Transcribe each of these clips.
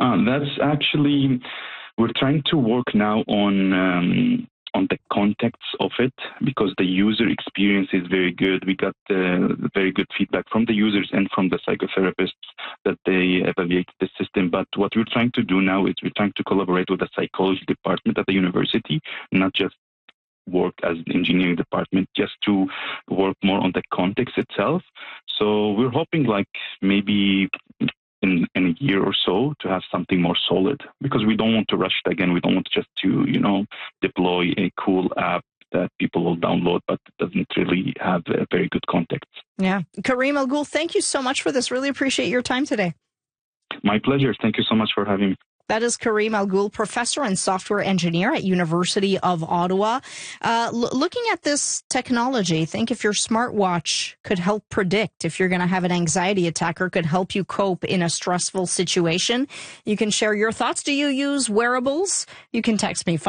That's actually, we're trying to work now on the context of it, because the user experience is very good. We got very good feedback from the users and from the psychotherapists that they evaluate the system. But what we're trying to do now is we're trying to collaborate with the psychology department at the university, not just work as an engineering department, just to work more on the context itself. So we're hoping like maybe in a year or so to have something more solid, because we don't want to rush it again. We don't want just to, deploy a cool app that people will download, but it doesn't really have a very good context. Yeah. Karim Al Ghul, thank you so much for this. Really appreciate your time today. My pleasure. Thank you so much for having me. That is Karim Al Ghul, professor and software engineer at University of Ottawa. Looking at this technology, think if your smartwatch could help predict if you're going to have an anxiety attack or could help you cope in a stressful situation. You can share your thoughts. Do you use wearables? You can text me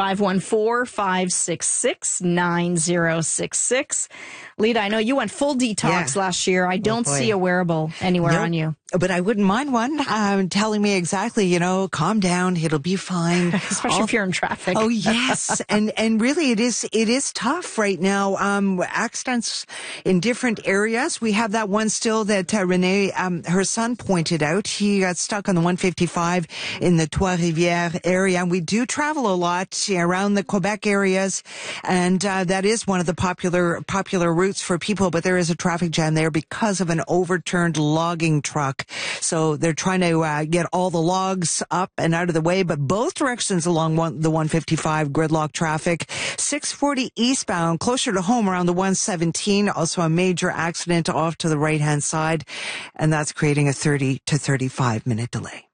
514-566-9066. Lita, I know you went full detox last year. I don't see a wearable anywhere on you. But I wouldn't mind one telling me exactly, calm down, it'll be fine. Especially if you're in traffic. Oh, yes. and really it is tough right now. Accidents in different areas. We have that one still that Renee, her son pointed out. He got stuck on the 155 in the Trois-Rivières area. And we do travel a lot around the Quebec areas. And that is one of the popular routes for people. But there is a traffic jam there because of an overturned logging truck. So they're trying to get all the logs up and out of the way, but both directions along the 155 gridlock traffic. 640 eastbound, closer to home around the 117, also a major accident off to the right-hand side, and that's creating a 30 to 35 minute delay.